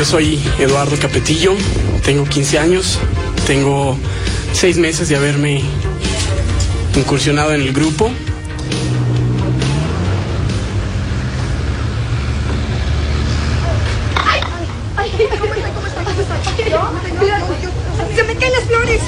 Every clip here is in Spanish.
soy Eduardo Capetillo, tengo 15 años, tengo 6 meses de haberme incursionado en el grupo. ¡Se me caen las flores!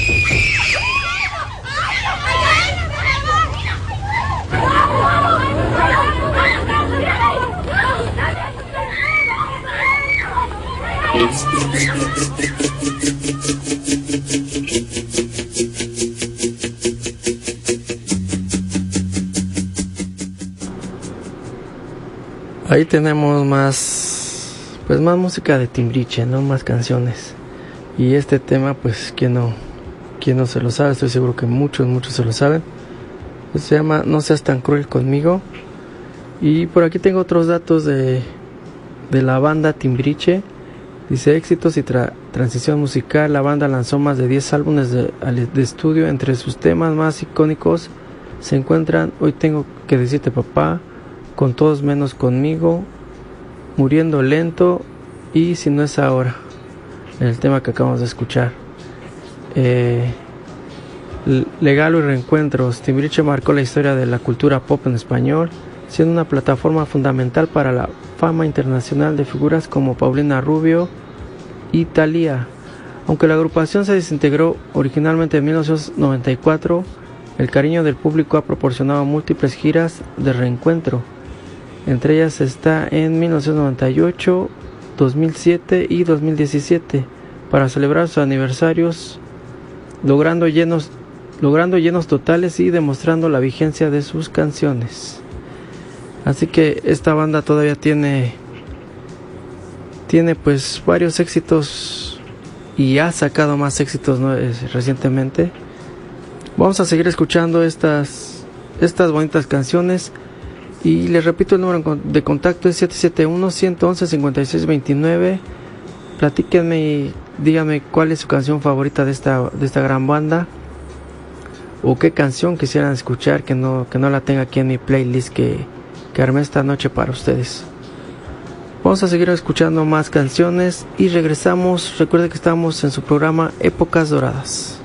Ahí tenemos más música de Timbiriche, ¿no? Más canciones. Y este tema, pues, ¿quién no se lo sabe? Estoy seguro que muchos se lo saben. Se llama No seas tan cruel conmigo. Y por aquí tengo otros datos de la banda Timbiriche. Dice éxitos y transición musical. La banda lanzó más de 10 álbumes de estudio. Entre sus temas más icónicos se encuentran Hoy tengo que decirte papá, Con todos menos conmigo, Muriendo lento y Si no es ahora, el tema que acabamos de escuchar. Legalo y reencuentros. Timbiriche marcó la historia de la cultura pop en español, siendo una plataforma fundamental para la fama internacional de figuras como Paulina Rubio y Thalía. Aunque la agrupación se desintegró originalmente en 1994, el cariño del público ha proporcionado múltiples giras de reencuentro. Entre ellas está en 1998, 2007 y 2017, para celebrar sus aniversarios, logrando llenos totales y demostrando la vigencia de sus canciones. Así que esta banda todavía tiene pues varios éxitos y ha sacado más éxitos, ¿no? Recientemente. Vamos a seguir escuchando estas bonitas canciones. Y les repito, el número de contacto es 771-111-5629. Platíquenme y díganme cuál es su canción favorita de esta gran banda, o qué canción quisieran escuchar que no la tenga aquí en mi playlist que armé esta noche para ustedes. Vamos a seguir escuchando más canciones y regresamos. Recuerden que estamos en su programa Épocas Doradas.